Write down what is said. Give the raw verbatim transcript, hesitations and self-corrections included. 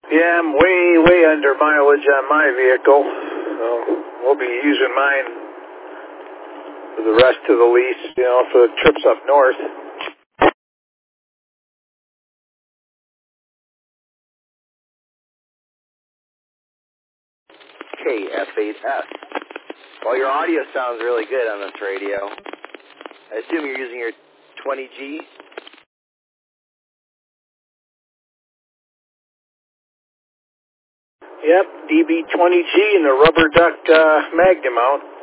Yeah, I'm way, way under mileage on my vehicle. So we'll be using mine for the rest of the lease, you know, for the trips up north. K F eight S. Well, your audio sounds really good on this radio. I assume you're using your twenty G? Yep, D B twenty G and the rubber duck uh, Magnum mount.